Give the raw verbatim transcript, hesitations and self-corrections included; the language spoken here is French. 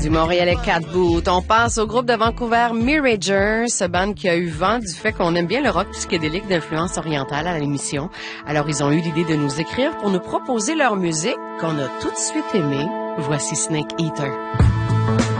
Du Montréalais Cat Boot. On passe au groupe de Vancouver Mirager, ce band qui a eu vent du fait qu'on aime bien le rock psychédélique d'influence orientale à l'émission. Alors, ils ont eu l'idée de nous écrire pour nous proposer leur musique qu'on a tout de suite aimée. Voici Snake Eater.